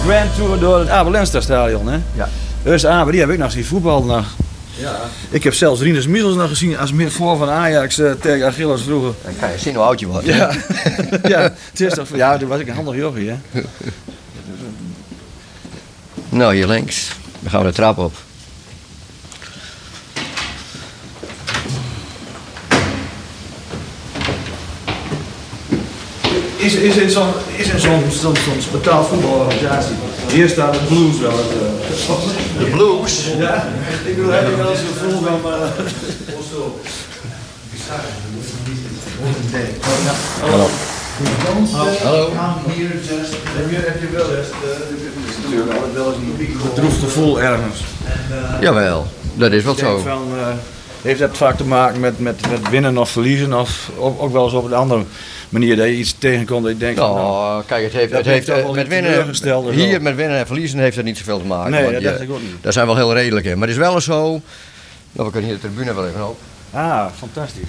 Grand Tour door het Abel Lenstra stadion, hè? Ja. Dus Abel, die heb ik nog zien voetballen nog. Ja. Ik heb zelfs Rinus Michels nog gezien als middenvoor van Ajax tegen Achilles vroeger. Dan kan je zien hoe oud je wordt. Ja, ja, het is toch, ja, toen was ik een handig jochie, hè? Nou, hier links. Dan gaan we de trap op. Is in zo'n betaald voetbalorganisatie. Hier staat de Blues wel. De Blues? Ja, ik bedoel, heb je wel eens een gevoel van... Hallo. Hallo. Heb je wel eens natuurlijk wel eens een bedroefd gevoel ergens? Jawel, dat is wel zo. Heeft dat vaak te maken met winnen of verliezen? Of ook wel eens op een andere manier dat je iets tegenkomt dat je denkt... Nou, kijk, het heeft met winnen, hier met winnen en verliezen heeft het niet zoveel te maken. Nee, dat dacht ik ook niet. Daar zijn we wel heel redelijk in. Maar het is wel eens zo... Nou, we kunnen hier de tribune wel even op. Ah, fantastisch.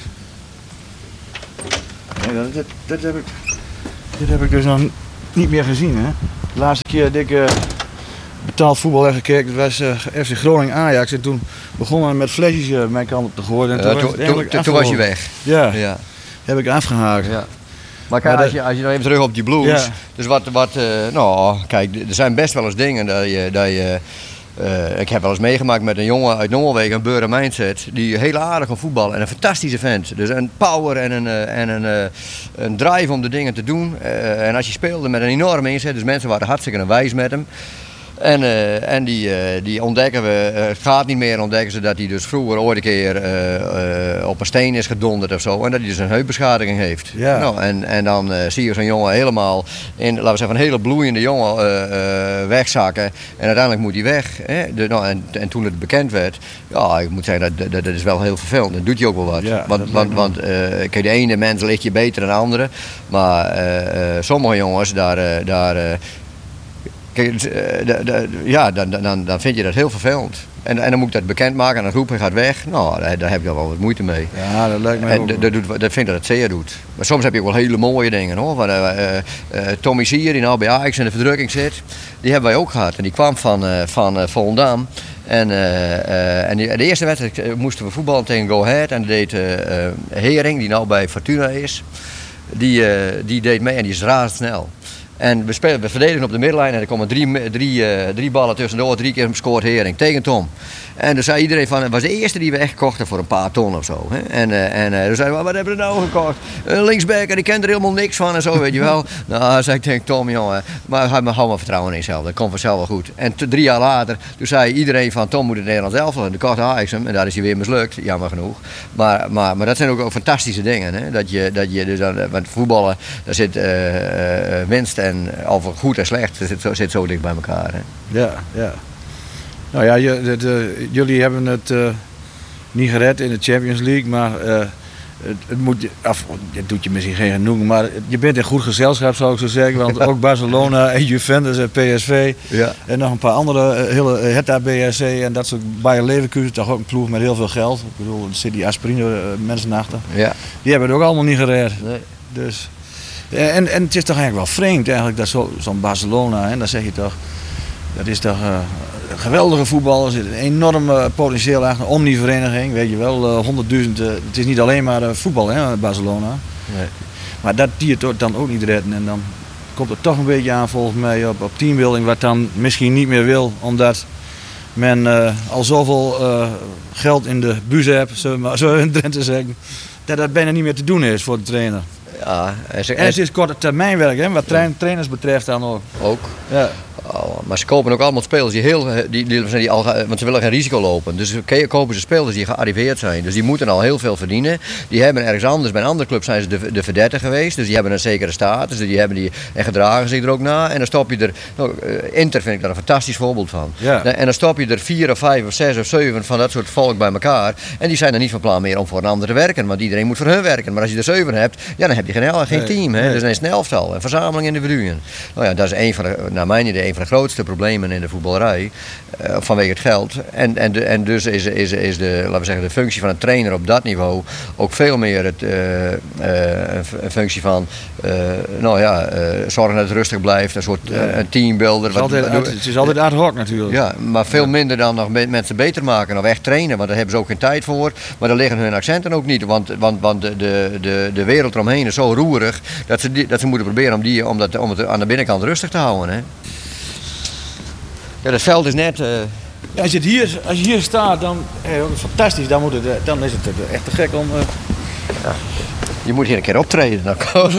Nee, dit heb ik dus nog niet meer gezien, hè. De laatste keer dat ik betaald voetbal heb gekeken, dat was FC Groningen Ajax. En toen begonnen we met flesjes mijn kant op te gooien. En toen was je weg. Ja, heb ik afgehaakt. Ja. Maar kijk, als je dan even terug op die Blues. Ja. Dus nou, kijk, er zijn best wel eens dingen dat je ik heb wel eens meegemaakt met een jongen uit Noorwegen, een Beuren Mindset, die heel aardig kan voetballen en een fantastische vent. Dus een power en een drive om de dingen te doen. En als je speelde met een enorme inzet, dus mensen waren hartstikke wijs met hem. En die ontdekken we, het gaat niet meer, ontdekken ze dat hij dus vroeger ooit een keer op een steen is gedonderd of zo. En dat hij dus een heupbeschadiging heeft. Ja. Nou, en dan zie je zo'n jongen helemaal, laten we zeggen, een hele bloeiende jongen wegzakken. En uiteindelijk moet hij weg. Hè? En toen het bekend werd, ja, ik moet zeggen, dat is wel heel vervelend. Dat doet hij ook wel wat. Ja, want kijk, de ene mens ligt je beter dan de andere. Maar sommige jongens, kijk, dan vind je dat heel vervelend. En dan moet ik dat bekendmaken en dan roepen hij gaat weg. Nou, daar heb je wel wat moeite mee. Ja, dat lijkt me ook. Dat vind ik dat het zeer doet. Maar soms heb je ook wel hele mooie dingen, hoor. Tommy Sier, die nou bij Ajax in de verdrukking zit, die hebben wij ook gehad. En die kwam van Volendam. En de eerste wedstrijd moesten we voetballen tegen Go Ahead. En dat deed Hering, die nou bij Fortuna is. Die deed mee en die is razendsnel. En we verdedigen op de middenlijn en er komen drie ballen tussendoor, 3 keer scoort Hering tegen Tom. En toen zei iedereen van, het was de eerste die we echt kochten voor een paar ton of zo. Hè? En toen zeiden we, wat hebben we nou gekocht? Een linksback en die kent er helemaal niks van en zo, weet je wel. Nou, zei ik tegen Tom, jongen, maar hou maar vertrouwen in jezelf, dat komt vanzelf wel goed. En 3 jaar later, toen zei iedereen van, Tom moet het Nederlands elftal, en de kocht Ajax hem, en daar is hij weer mislukt, jammer genoeg. Maar dat zijn ook fantastische dingen, hè? Dat je dus aan het voetballen, daar zit winst en of goed en slecht, zit zo dicht bij elkaar. Hè? Ja. Nou ja, jullie hebben het niet gered in de Champions League, maar het doet je misschien geen genoeg, maar je bent in goed gezelschap, zou ik zo zeggen, want ook Barcelona en Juventus en PSV en nog een paar andere, Hertha BSC en dat soort, Bayer Leverkusen, toch ook een ploeg met heel veel geld. Ik bedoel, er zit die aspirine mensen achter. Ja. Die hebben het ook allemaal niet gered. Nee. Dus, en het is toch eigenlijk wel vreemd eigenlijk dat zo'n Barcelona, en dan zeg je toch, dat is toch een geweldige voetbal, er zit een enorm potentieel achter, omnivereniging, weet je wel, 100.000, het is niet alleen maar voetbal, hè, Barcelona. Nee. Maar dat die het dan ook niet redden en dan komt het toch een beetje aan volgens mij op teambuilding, wat dan misschien niet meer wil, omdat men al zoveel geld in de bus heeft, zo in Drenthe zeggen, dat dat bijna niet meer te doen is voor de trainer. Ja, en het is korte termijnwerk, hè, wat trainers betreft dan ook. Ook. Ja. Oh, maar ze kopen ook allemaal spelers want ze willen geen risico lopen. Dus kopen ze spelers die gearriveerd zijn. Dus die moeten al heel veel verdienen. Die hebben ergens anders, bij een andere club zijn ze de verdette geweest. Dus die hebben een zekere status. Dus en gedragen zich er ook na. En dan stop je er, Inter vind ik daar een fantastisch voorbeeld van. Ja. En dan stop je er 4 of 5 of 6 of 7 van dat soort volk bij elkaar. En die zijn er niet van plan meer om voor een ander te werken. Want iedereen moet voor hun werken. Maar als je er 7 hebt, ja, dan heb je geen team. Hè? Nee. Dat is een snelftal, een verzameling individuen. Nou ja, dat is naar mijn idee een van de grootste problemen in de voetballerij. Vanwege het geld. En dus is laten we zeggen, de functie van een trainer op dat niveau ook veel meer een functie van zorgen dat het rustig blijft. Een soort een teambuilder. Het is altijd ad hoc natuurlijk. Ja, maar veel minder dan nog mensen beter maken of echt trainen. Want daar hebben ze ook geen tijd voor. Maar daar liggen hun accenten ook niet. Want de wereld eromheen is zo roerig dat ze moeten proberen om het aan de binnenkant rustig te houden. Hè. Ja, het veld is net... Ja, als je hier staat, dan fantastisch. Dan is het echt te gek om... Je moet hier een keer optreden. Dan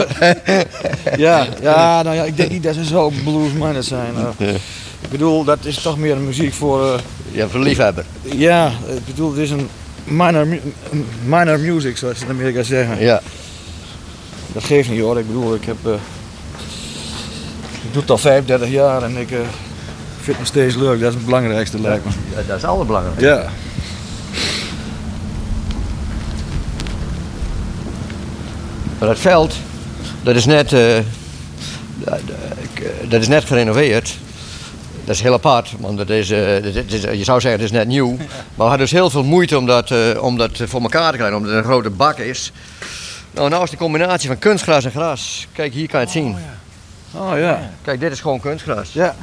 ik denk niet dat ze zo blues-minded zijn. Ik bedoel, dat is toch meer een muziek voor... voor liefhebber. Ja, ik bedoel, het is een minor music, zoals ze in Amerika zeggen. Ja. Dat geeft niet hoor. Ik bedoel, ik doe het al 35 jaar en ik vind het nog steeds leuk. Dat is het belangrijkste, lijkt me. Ja, dat is het allerbelangrijkste. Ja. Maar dat veld, dat is net gerenoveerd. Dat is heel apart, want je zou zeggen het is net nieuw. Maar we hadden dus heel veel moeite om dat voor elkaar te krijgen, omdat het een grote bak is. Nou is de combinatie van kunstgras en gras. Kijk, hier kan je het zien. Oh ja. Kijk, dit is gewoon kunstgras. Ja,